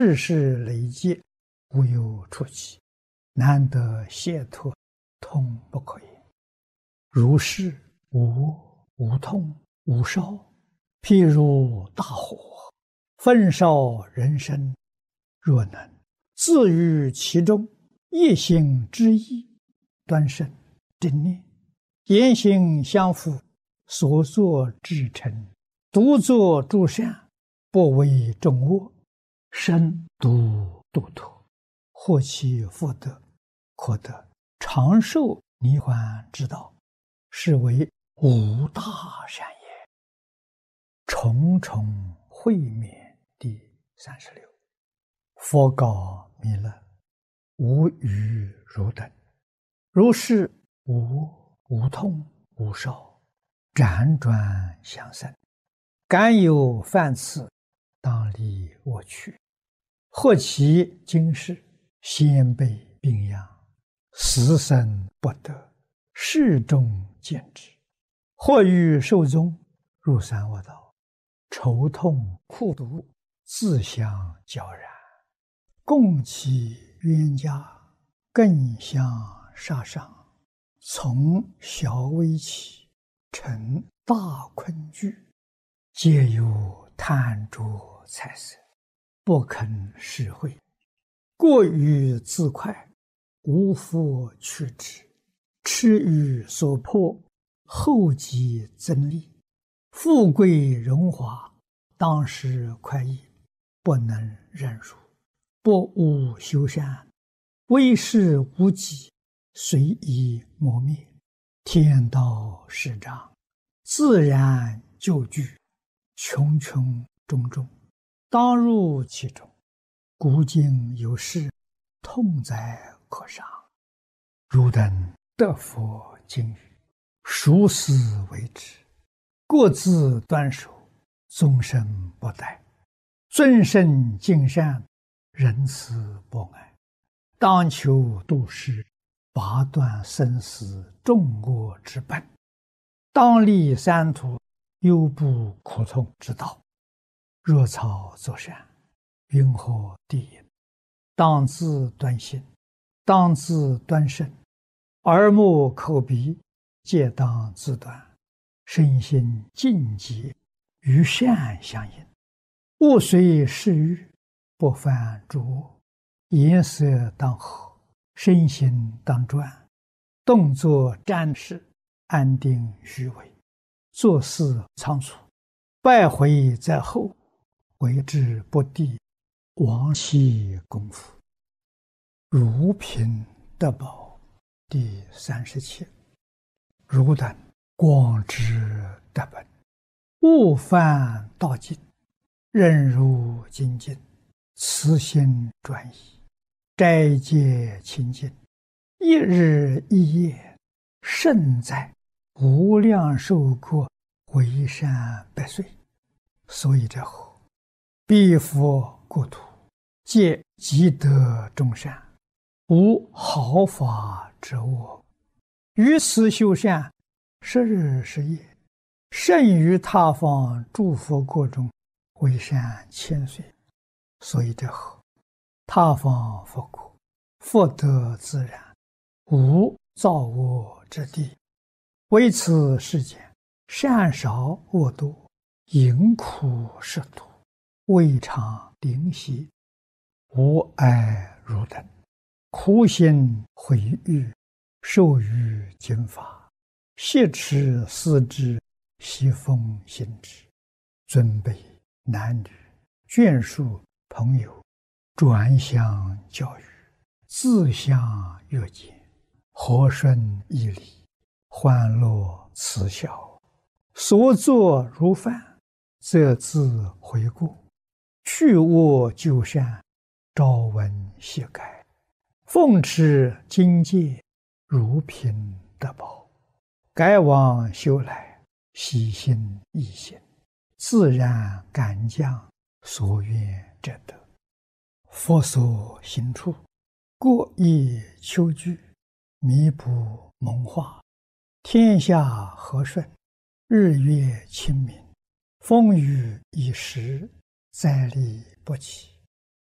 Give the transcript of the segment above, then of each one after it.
世事累劫，无有出期，难得解脱，痛不可言。如是无痛无烧，譬如大火，焚烧人身。若能自于其中，一心之意，端慎正念，言行相符，所作至诚，独作诸善，不为众恶，身独度脱，获其福德，可得长寿涅槃之道，是为无大善也。重重会面第36。佛告弥勒：无余如等，如是无痛无烧，辗转相生，敢有犯次，当离我去。或其今世，先辈病殃，死生不得，世众见之。或欲寿终，入三恶道，愁痛苦毒，自相交然，共其冤家，更相杀伤，从小危起，成大困惧，皆有贪着财色，不肯施惠，过于自快，无复去之，痴于所迫，后继增利，富贵荣华，当时快意，不能忍辱，不务修善，为事无己，随意磨灭，天道始彰，自然就具，穷穷种种，当入其中。古今有事，痛哉可伤。汝等得佛经语，熟思为之，各自端守，终身不殆，尊圣敬善，仁慈博爱，当求度世，拔断生死众恶之本，当立三途，忧怖苦痛之道。若草作善，云何地也？当自端心，当自端身，耳目口鼻皆当自端，身心净洁，与善相应，勿随世欲，不犯诸恶，颜色当和，身心当专，动作瞻视，安定虚伪，做事仓促，败毁在后，为之不第，亡其功夫。如贫得宝第37。汝等广知得本，勿犯道境，任如精进，慈心专一，斋戒清净，一日一夜，胜在无量寿国，为善百岁。所以者何？彼佛国土，皆积德众善，无毫发之恶，于此修善，10日10夜，胜于他方诸佛国中，为善千岁。所以者何？他方佛国，福德自然，无造恶之地，为此世间善少恶多，淫苦食毒，未尝灵犀，无碍汝等，苦心毁誉，受于经法，挟持思之，习奉行之，尊卑男女，眷属朋友，转相教育，自相悦见，和顺义理，欢乐慈孝，所作如犯，则自悔过，去恶就善，朝闻夕改，奉持经戒，如贫得宝，改往修来，喜心易行，自然感将所愿者得。佛所行处，各以求具，弥补蒙化，天下和顺，日月清明，风雨已时，灾厉不起。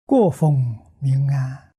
过风明安，